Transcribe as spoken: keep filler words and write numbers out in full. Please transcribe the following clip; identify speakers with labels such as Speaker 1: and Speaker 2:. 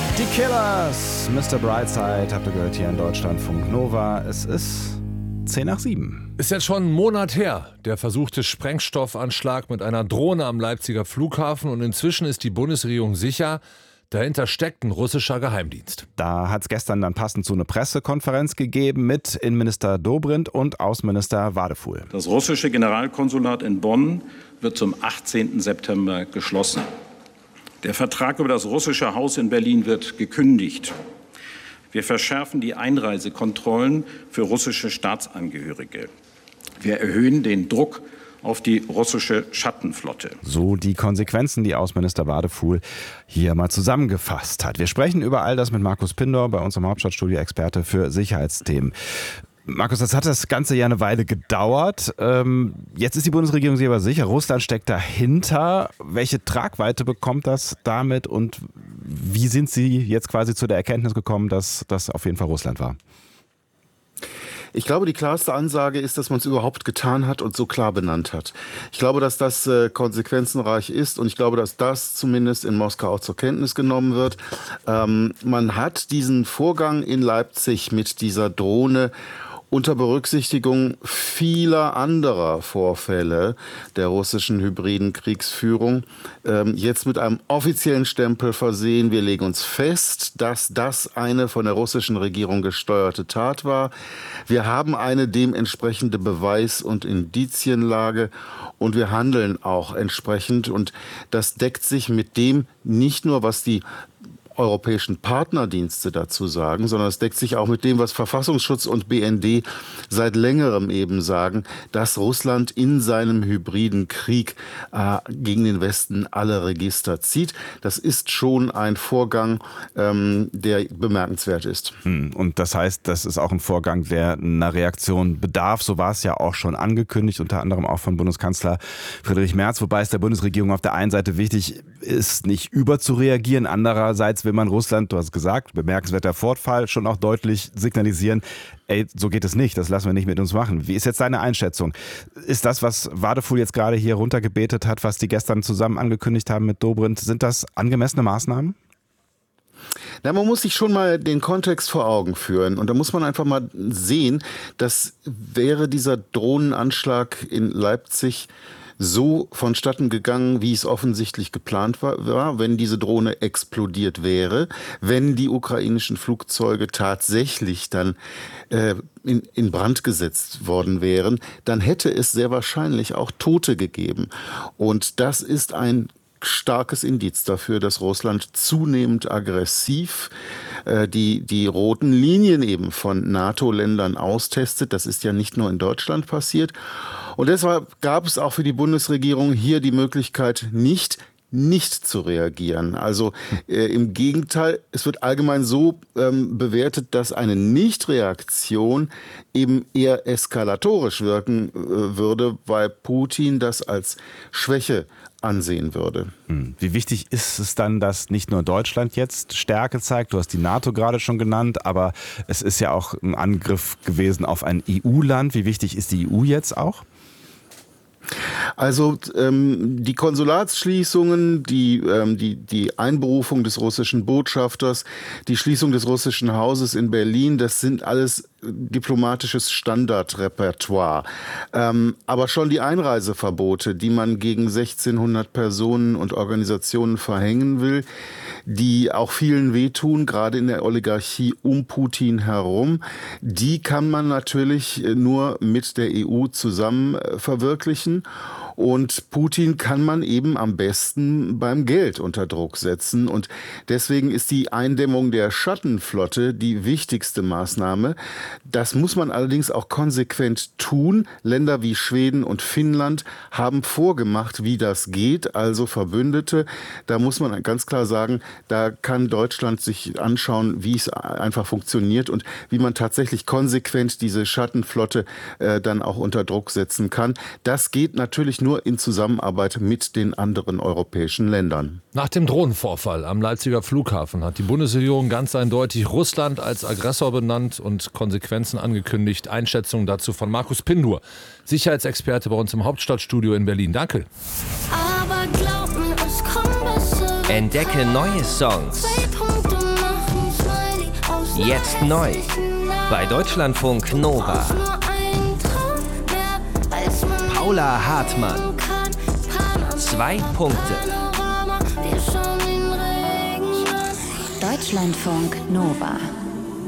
Speaker 1: Die Killers, Mister Brightside, habt ihr gehört hier in Deutschlandfunk Nova. Es ist zehn nach sieben.
Speaker 2: Ist jetzt schon einen Monat her, der versuchte Sprengstoffanschlag mit einer Drohne am Leipziger Flughafen. Und inzwischen ist die Bundesregierung sicher, dahinter steckt ein russischer Geheimdienst.
Speaker 1: Da hat es gestern dann passend zu eine Pressekonferenz gegeben mit Innenminister Dobrindt und Außenminister Wadefuhl.
Speaker 3: Das russische Generalkonsulat in Bonn wird zum achtzehnten September geschlossen. Der Vertrag über das russische Haus in Berlin wird gekündigt. Wir verschärfen die Einreisekontrollen für russische Staatsangehörige. Wir erhöhen den Druck auf die russische Schattenflotte.
Speaker 1: So die Konsequenzen, die Außenminister Wadefuhl hier mal zusammengefasst hat. Wir sprechen über all das mit Markus Pindor, bei uns im Hauptstadtstudio Experte für Sicherheitsthemen. Markus, das hat das Ganze ja eine Weile gedauert. Ähm, jetzt ist die Bundesregierung sich aber sicher, Russland steckt dahinter. Welche Tragweite bekommt das damit und wie sind Sie jetzt quasi zu der Erkenntnis gekommen, dass das auf jeden Fall Russland war?
Speaker 4: Ich glaube, die klarste Ansage ist, dass man es überhaupt getan hat und so klar benannt hat. Ich glaube, dass das äh, konsequenzenreich ist und ich glaube, dass das zumindest in Moskau auch zur Kenntnis genommen wird. Ähm, man hat diesen Vorgang in Leipzig mit dieser Drohne unter Berücksichtigung vieler anderer Vorfälle der russischen hybriden Kriegsführung ähm, jetzt mit einem offiziellen Stempel versehen. Wir legen uns fest, dass das eine von der russischen Regierung gesteuerte Tat war. Wir haben eine dementsprechende Beweis- und Indizienlage und wir handeln auch entsprechend. Und das deckt sich mit dem nicht nur, was die europäischen Partnerdienste dazu sagen, sondern es deckt sich auch mit dem, was Verfassungsschutz und B N D seit längerem eben sagen, dass Russland in seinem hybriden Krieg äh, gegen den Westen alle Register zieht. Das ist schon ein Vorgang, ähm, der bemerkenswert ist.
Speaker 1: Und das heißt, das ist auch ein Vorgang, der einer Reaktion bedarf. So war es ja auch schon angekündigt, unter anderem auch von Bundeskanzler Friedrich Merz, wobei es der Bundesregierung auf der einen Seite wichtig ist, nicht überzureagieren. Andererseits will man Russland, du hast gesagt, bemerkenswerter Fortfall, schon auch deutlich signalisieren, ey, so geht es nicht, das lassen wir nicht mit uns machen. Wie ist jetzt deine Einschätzung? Ist das, was Wadefuhl jetzt gerade hier runtergebetet hat, was die gestern zusammen angekündigt haben mit Dobrindt, sind das angemessene Maßnahmen?
Speaker 4: Na, man muss sich schon mal den Kontext vor Augen führen. Und da muss man einfach mal sehen, dass wäre dieser Drohnenanschlag in Leipzig so vonstatten gegangen, wie es offensichtlich geplant war, wenn diese Drohne explodiert wäre, wenn die ukrainischen Flugzeuge tatsächlich dann äh, in, in Brand gesetzt worden wären, dann hätte es sehr wahrscheinlich auch Tote gegeben. Und das ist ein starkes Indiz dafür, dass Russland zunehmend aggressiv äh, die, die roten Linien eben von NATO-Ländern austestet. Das ist ja nicht nur in Deutschland passiert. Und deshalb gab es auch für die Bundesregierung hier die Möglichkeit, nicht nicht zu reagieren. Also äh, im Gegenteil, es wird allgemein so ähm, bewertet, dass eine Nichtreaktion eben eher eskalatorisch wirken äh, würde, weil Putin das als Schwäche ansehen würde.
Speaker 1: Wie wichtig ist es dann, dass nicht nur Deutschland jetzt Stärke zeigt? Du hast die NATO gerade schon genannt, aber es ist ja auch ein Angriff gewesen auf ein E U-Land. Wie wichtig ist die E U jetzt auch?
Speaker 4: Also ähm, die Konsulatsschließungen, die, ähm, die, die Einberufung des russischen Botschafters, die Schließung des russischen Hauses in Berlin, das sind alles diplomatisches Standardrepertoire. Ähm, aber schon die Einreiseverbote, die man gegen sechzehnhundert Personen und Organisationen verhängen will, die auch vielen wehtun, gerade in der Oligarchie um Putin herum, die kann man natürlich nur mit der E U zusammen verwirklichen. Und Putin kann man eben am besten beim Geld unter Druck setzen. Und deswegen ist die Eindämmung der Schattenflotte die wichtigste Maßnahme. Das muss man allerdings auch konsequent tun. Länder wie Schweden und Finnland haben vorgemacht, wie das geht, also Verbündete. Da muss man ganz klar sagen, da kann Deutschland sich anschauen, wie es einfach funktioniert und wie man tatsächlich konsequent diese Schattenflotte äh, dann auch unter Druck setzen kann. Das geht natürlich nur in Zusammenarbeit mit den anderen europäischen Ländern.
Speaker 2: Nach dem Drohnenvorfall am Leipziger Flughafen hat die Bundesregierung ganz eindeutig Russland als Aggressor benannt und Konsequenzen angekündigt. Einschätzung dazu von Markus Pindor, Sicherheitsexperte bei uns im Hauptstadtstudio in Berlin. Danke.
Speaker 5: Aber glaub mir, es kommt besser.
Speaker 6: Entdecke neue Songs.
Speaker 5: zwei Punkt null Jetzt neu bei Deutschlandfunk Nova. Paula Hartmann. Zwei Punkte.
Speaker 6: Deutschlandfunk Nova.